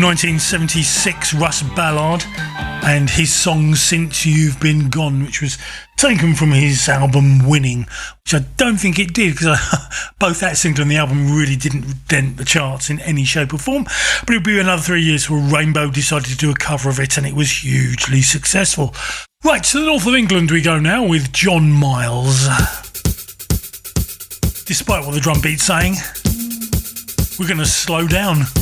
1976, Russ Ballard and his song Since You've Been Gone, which was taken from his album Winning, which I don't think it did, because both that single and the album really didn't dent the charts in any shape or form. But it would be another 3 years before Rainbow decided to do a cover of it, and it was hugely successful. Right, to the north of England we go now with John Miles. Despite what the drum beat's saying, we're going to slow down.